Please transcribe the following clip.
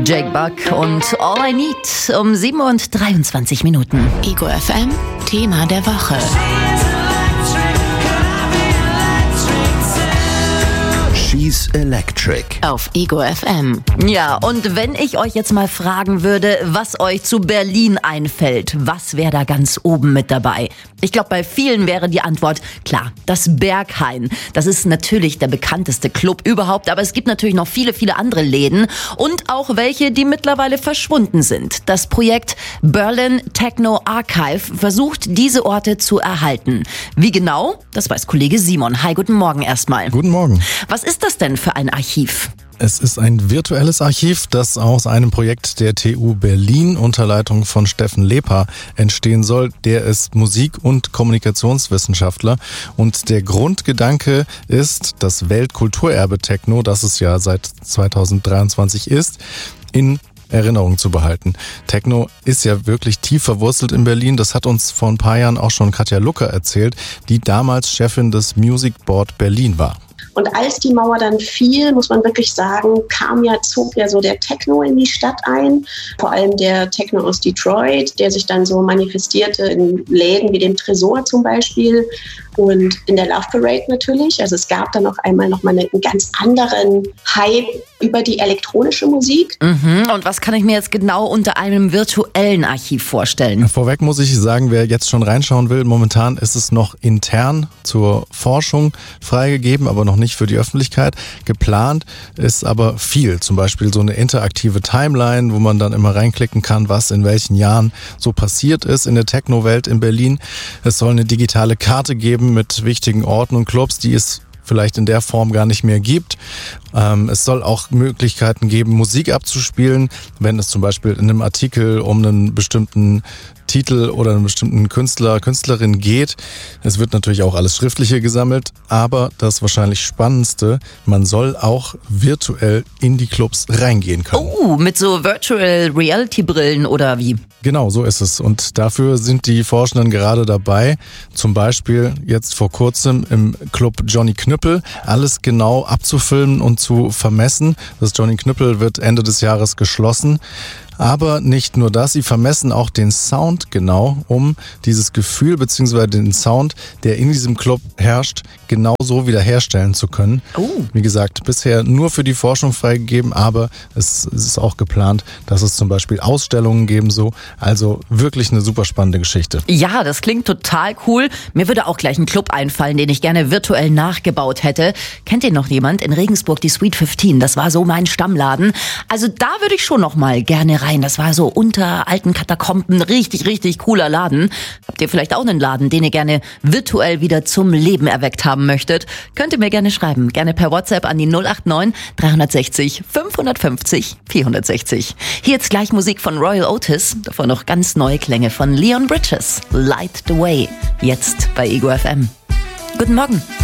Jake Buck und All I Need um 7:23 Minuten. Ego FM, Thema der Woche. She's Electric. Auf Ego FM. Ja, und wenn ich euch jetzt mal fragen würde, was euch zu Berlin einfällt, was wäre da ganz oben mit dabei? Ich glaube, bei vielen wäre die Antwort klar, das Berghain. Das ist natürlich der bekannteste Club überhaupt, aber es gibt natürlich noch viele, viele andere Läden und auch welche, die mittlerweile verschwunden sind. Das Projekt Berlin Techno Archive versucht, diese Orte zu erhalten. Wie genau? Das weiß Kollege Simon. Hi, guten Morgen erstmal. Guten Morgen. Was ist das denn für ein Archiv? Es ist ein virtuelles Archiv, das aus einem Projekt der TU Berlin unter Leitung von Steffen Leper entstehen soll. Der ist Musik- und Kommunikationswissenschaftler. Und der Grundgedanke ist, das Weltkulturerbe Techno, das es ja seit 2023 ist, in Erinnerung zu behalten. Techno ist ja wirklich tief verwurzelt in Berlin. Das hat uns vor ein paar Jahren auch schon Katja Lucker erzählt, die damals Chefin des Music Board Berlin war. Und als die Mauer dann fiel, muss man wirklich sagen, zog ja so der Techno in die Stadt ein. Vor allem der Techno aus Detroit, der sich dann so manifestierte in Läden wie dem Tresor zum Beispiel und in der Love Parade natürlich. Also es gab dann auch einmal nochmal einen ganz anderen Hype über die elektronische Musik. Und was kann ich mir jetzt genau unter einem virtuellen Archiv vorstellen? Vorweg muss ich sagen, wer jetzt schon reinschauen will, momentan ist es noch intern zur Forschung freigegeben, aber noch nicht für die Öffentlichkeit. Geplant ist aber viel, zum Beispiel so eine interaktive Timeline, wo man dann immer reinklicken kann, was in welchen Jahren so passiert ist in der Techno-Welt in Berlin. Es soll eine digitale Karte geben mit wichtigen Orten und Clubs, die es vielleicht in der Form gar nicht mehr gibt. Es soll auch Möglichkeiten geben, Musik abzuspielen, wenn es zum Beispiel in einem Artikel um einen bestimmten Titel oder einen bestimmten Künstler, Künstlerin geht. Es wird natürlich auch alles Schriftliche gesammelt, aber das wahrscheinlich Spannendste, man soll auch virtuell in die Clubs reingehen können. Oh, mit so Virtual Reality Brillen oder wie? Genau, so ist es. Und dafür sind die Forschenden gerade dabei, zum Beispiel jetzt vor kurzem im Club Johnny Knüppel alles genau abzufilmen und zu vermessen. Das Johnny Knüppel wird Ende des Jahres geschlossen. Aber nicht nur das, sie vermessen auch den Sound genau, um dieses Gefühl bzw. den Sound, der in diesem Club herrscht, genauso wiederherstellen zu können. Wie gesagt, bisher nur für die Forschung freigegeben, aber es ist auch geplant, dass es zum Beispiel Ausstellungen geben soll. Also wirklich eine super spannende Geschichte. Ja, das klingt total cool. Mir würde auch gleich ein Club einfallen, den ich gerne virtuell nachgebaut hätte. Kennt ihr noch jemand? In Regensburg die Sweet 15, das war so mein Stammladen. Also da würde ich schon noch mal gerne rein. Das war so unter alten Katakomben, richtig, richtig cooler Laden. Habt ihr vielleicht auch einen Laden, den ihr gerne virtuell wieder zum Leben erweckt haben möchtet? Könnt ihr mir gerne schreiben. Gerne per WhatsApp an die 089 360 550 460. Hier jetzt gleich Musik von Royal Otis. Davor noch ganz neue Klänge von Leon Bridges. Light the Way. Jetzt bei Ego FM. Guten Morgen.